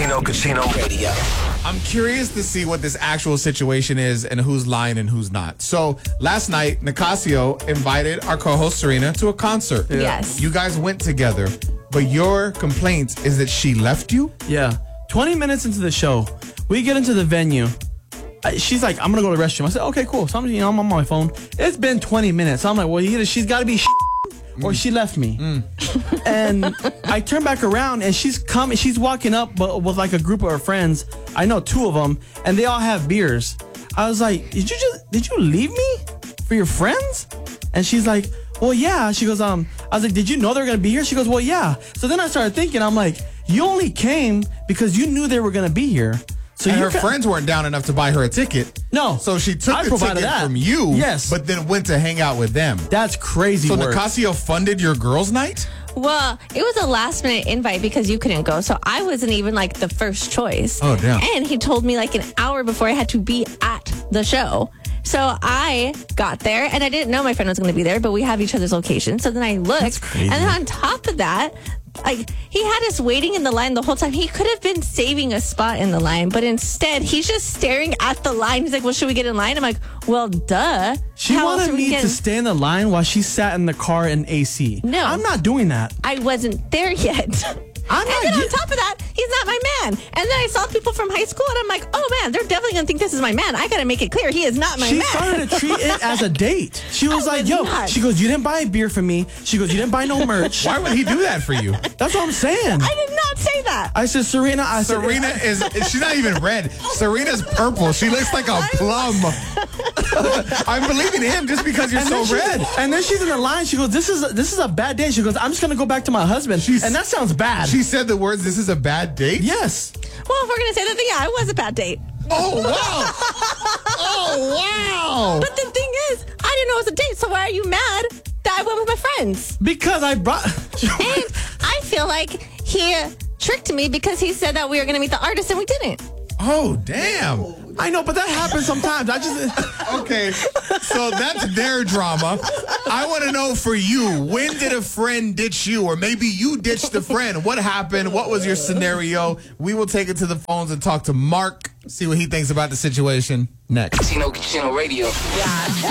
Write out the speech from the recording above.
Casino Radio. I'm curious to see what this actual situation is and who's lying and who's not. So last night, Nicasio invited our co-host Serena to a concert. Yeah. Yes. You guys went together, but your complaint is that she left you? Yeah. 20 minutes into the show, we get into the venue. She's like, I'm going to go to the restroom. I said, okay, cool. So I'm on my phone. It's been 20 minutes. So I'm like, well, either she's got to be or she left me. And I turn back around and she's walking up with like a group of her friends. I know two of them, and they all have beers. I was like, did you leave me for your friends? And she's like, well, yeah. She goes, I was like, did you know they were going to be here? She goes, well, yeah. So then I started thinking, I'm like, you only came because you knew they were going to be here. So and her friends weren't down enough to buy her a ticket. No. So she took the ticket from you, yes, but then went to hang out with them. That's crazy. So Nicasio funded your girls' night? Well, it was a last minute invite because you couldn't go. So I wasn't even like the first choice. Oh, damn. And he told me like an hour before I had to be at the show. So I got there and I didn't know my friend was going to be there, but we have each other's location. So then I looked. And then on top of that, like, he had us waiting in the line the whole time. He could have been saving a spot in the line, but instead he's just staring at the line. He's like, well, should we get in line? I'm like, well, duh. She wanted me to stay in the line while she sat in the car in AC. No. I'm not doing that. I wasn't there yet. And then on top of that, he's not my man. And then I saw people from high school, and I'm like, oh, man, they're definitely going to think this is my man. I got to make it clear, he is not my man. She started to treat it as a date. She was like, yo, she goes, you didn't buy a beer for me. She goes, you didn't buy no merch. Why would he do that for you? That's what I'm saying. I did not say that. I said, Serena, Serena she's not even red. Serena's purple. She looks like a plum. I'm believing him just because you're so red. And then she's in the line. She goes, this is a bad day. She goes, I'm just going to go back to my husband. And that sounds bad. She said the words, this is a bad date? Yes. Well, if we're going to say that, then yeah, it was a bad date. Oh, wow. Oh, wow. But the thing is, I didn't know it was a date, so why are you mad that I went with my friends? Because I brought... And I feel like he tricked me because he said that we were going to meet the artist and we didn't. Oh, damn. I know, but that happens sometimes. Okay, so that's their drama. I want to know for you, when did a friend ditch you? Or maybe you ditched a friend. What happened? What was your scenario? We will take it to the phones and talk to Mark, see what he thinks about the situation next. Casino Radio. Yeah.